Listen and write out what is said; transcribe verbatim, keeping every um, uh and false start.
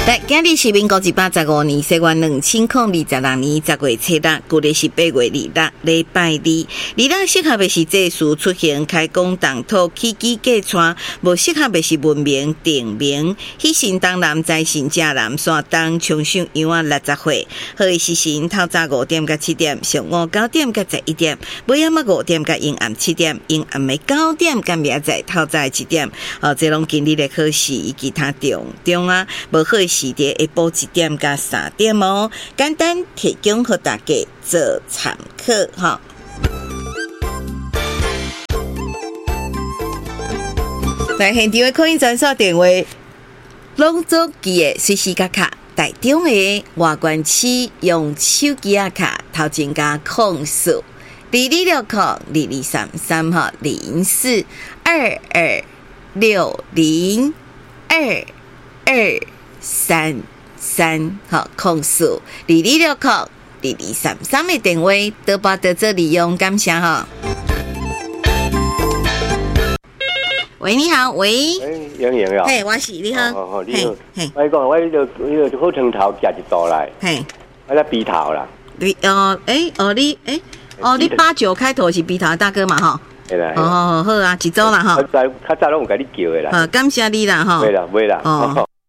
来，今日是民国一百十五年，西元两千零二十六年十月七日，旧历是八月二日，礼拜二。二日适合的是祭祀出行、开工、动土、起居过川；无适合的是文明、定名。喜神当男，财神正男，山东冲上羊啊六十岁。好的时辰透早五点到七点，上午九点到十一点，尾暗啊五点到阴暗七点，阴暗的九点到明仔透早七点。哦，这拢今日的考试以及他中中啊，无好的是伫下晡一点到三点哦，简单提供给大家做参考哈。来现场的考音专线电话，拢做机的随时卡卡，台中的外关区用手机啊卡，头前加控诉二二六空二二三三号零四二二六零二二三三好控诉二二六空二二三三的电话，多把得做利用，感谢哈。喂，你好，喂， 诶，莹莹呀， 嘿，我是你好， 哦哦，你好， 嘿， 我讲我迄个迄个火车头夹一刀来， 嘿， 我在鼻头啦， 你哦，诶，哦你，诶，哦你八九开头是鼻头大哥嘛哈？ 对啦， 哦好啊，一周啦哈， 较早较早拢有甲你叫的啦， 好，感谢你啦哈， 袂啦袂啦， 哦。